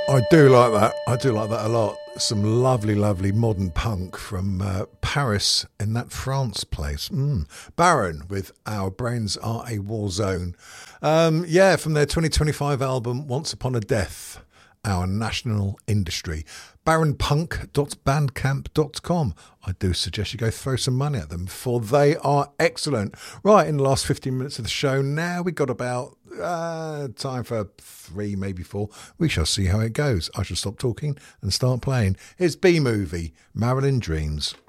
I do like that. I do like that a lot. Some lovely, lovely modern punk from Paris in that France place. Baron with Our Brains Are a War Zone. Yeah, from their 2025 album, Once Upon a Death, Our National Industry. baronpunk.bandcamp.com. I do suggest you go throw some money at them, for they are excellent. Right, in the last 15 minutes of the show now, we got about time for 3, maybe 4. We shall see how it goes. I shall stop talking and start playing. Here's B-Movie, Marilyn Dreams.